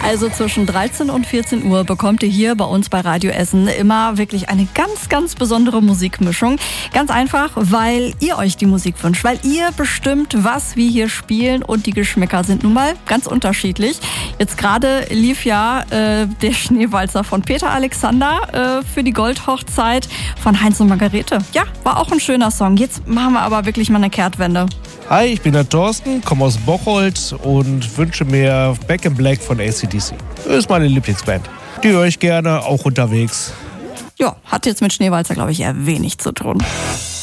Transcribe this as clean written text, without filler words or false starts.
Also zwischen 13 und 14 Uhr bekommt ihr hier bei uns bei Radio Essen immer wirklich eine ganz, ganz besondere Musikmischung. Ganz einfach, weil ihr euch die Musik wünscht, weil ihr bestimmt, was wir hier spielen und die Geschmäcker sind nun mal ganz unterschiedlich. Jetzt gerade lief ja der Schneewalzer von Peter Alexander für die Goldhochzeit von Heinz und Margarete. Ja, war auch ein schöner Song. Jetzt machen wir aber wirklich mal eine Kehrtwende. Hi, ich bin der Thorsten, komme aus Bocholt und wünsche mir Back in Black von AC/DC. Das ist meine Lieblingsband. Die höre ich gerne, auch unterwegs. Ja, hat jetzt mit Schneewalzer, glaube ich, eher wenig zu tun.